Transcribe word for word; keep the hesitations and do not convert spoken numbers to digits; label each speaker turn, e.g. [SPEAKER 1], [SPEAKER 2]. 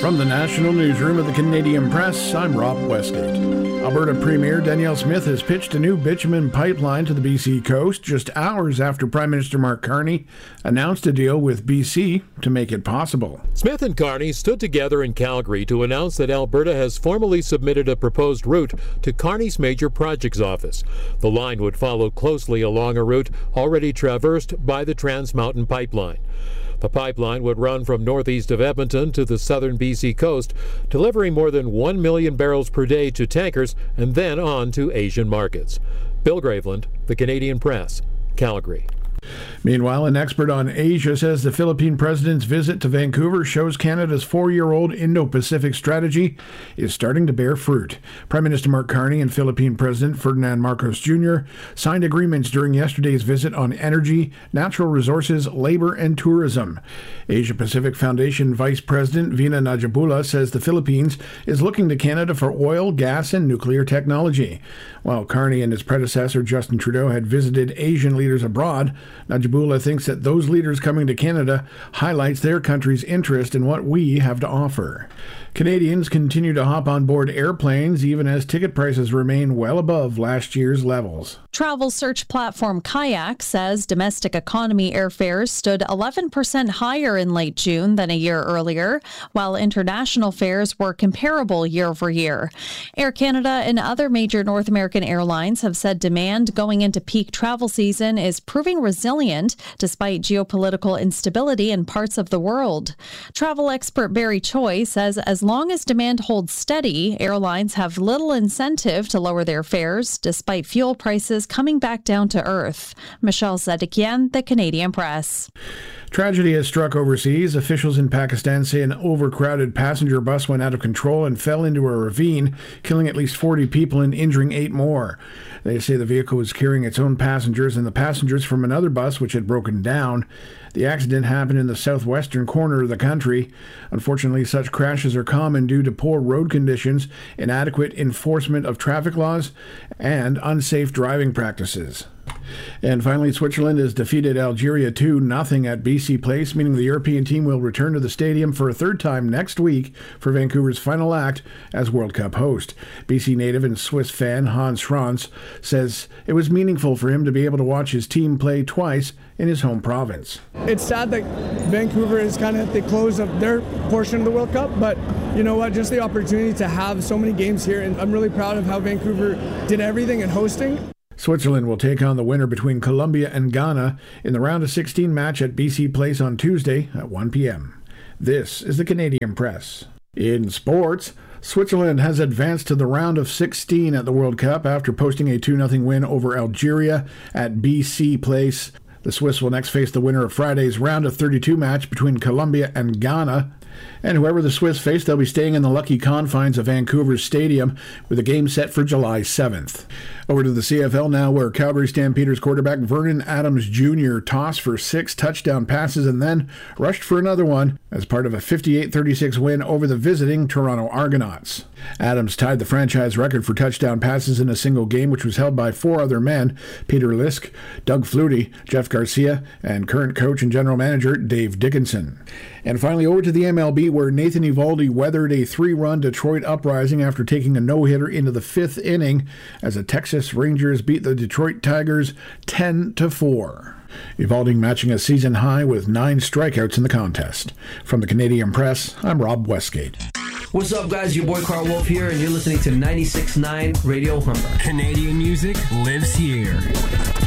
[SPEAKER 1] From the National Newsroom of the Canadian Press, I'm Rob Westgate. Alberta Premier Danielle Smith has pitched a new bitumen pipeline to the B C coast just hours after Prime Minister Mark Carney announced a deal with B C to make it possible.
[SPEAKER 2] Smith and Carney stood together in Calgary to announce that Alberta has formally submitted a proposed route to Carney's major projects office. The line would follow closely along a route already traversed by the Trans Mountain Pipeline. The pipeline would run from northeast of Edmonton to the southern B C coast, delivering more than one million barrels per day to tankers and then on to Asian markets. Bill Graveland, The Canadian Press, Calgary.
[SPEAKER 1] Meanwhile, an expert on Asia says the Philippine president's visit to Vancouver shows Canada's four-year-old Indo-Pacific strategy is starting to bear fruit. Prime Minister Mark Carney and Philippine President Ferdinand Marcos Junior signed agreements during yesterday's visit on energy, natural resources, labor, and tourism. Asia-Pacific Foundation Vice President Vina Najibullah says the Philippines is looking to Canada for oil, gas, and nuclear technology. While Carney and his predecessor Justin Trudeau had visited Asian leaders abroad, Najibullah thinks that those leaders coming to Canada highlights their country's interest in what we have to offer. Canadians continue to hop on board airplanes even as ticket prices remain well above last year's levels.
[SPEAKER 3] Travel search platform Kayak says domestic economy airfares stood eleven percent higher in late June than a year earlier, while international fares were comparable year over year. Air Canada and other major North American airlines have said demand going into peak travel season is proving resilient despite geopolitical instability in parts of the world. Travel expert Barry Choi says as long as demand holds steady, airlines have little incentive to lower their fares despite fuel prices coming back down to earth. Michelle Zedekian, The Canadian Press.
[SPEAKER 1] Tragedy has struck overseas. Officials in Pakistan say an overcrowded passenger bus went out of control and fell into a ravine, killing at least forty people and injuring eight more. They say the vehicle was carrying its own passengers and the passengers from another bus which had broken down. The accident happened in the southwestern corner of the country. Unfortunately, such crashes are common due to poor road conditions, inadequate enforcement of traffic laws, and unsafe driving practices. And finally, Switzerland has defeated Algeria two nothing at B C Place, meaning the European team will return to the stadium for a third time next week for Vancouver's final act as World Cup host. B C native and Swiss fan Hans Franz says it was meaningful for him to be able to watch his team play twice in his home province.
[SPEAKER 4] It's sad that Vancouver is kind of at the close of their portion of the World Cup, but you know what, just the opportunity to have so many games here, and I'm really proud of how Vancouver did everything in hosting.
[SPEAKER 1] Switzerland will take on the winner between Colombia and Ghana in the round of sixteen match at B C Place on Tuesday at one p.m. This is the Canadian Press. In sports, Switzerland has advanced to the round of sixteen at the World Cup after posting a two nothing win over Algeria at B C Place. The Swiss will next face the winner of Friday's round of thirty-two match between Colombia and Ghana. And whoever the Swiss face, they'll be staying in the lucky confines of Vancouver's stadium with a game set for July seventh. Over to the C F L now, where Calgary Stampeders quarterback Vernon Adams Junior tossed for six touchdown passes and then rushed for another one as part of a fifty-eight thirty-six win over the visiting Toronto Argonauts. Adams tied the franchise record for touchdown passes in a single game, which was held by four other men: Peter Lisk, Doug Flutie, Jeff Garcia, and current coach and general manager Dave Dickinson. And finally, over to the M L B, where Nathan Eovaldi weathered a three-run Detroit uprising after taking a no-hitter into the fifth inning as the Texas Rangers beat the Detroit Tigers ten to four. Eovaldi matching a season high with nine strikeouts in the contest. From the Canadian Press, I'm Rob Westgate.
[SPEAKER 5] What's up, guys? Your boy Carl Wolf here, and you're listening to ninety-six point nine Radio Humber.
[SPEAKER 6] Canadian music lives here.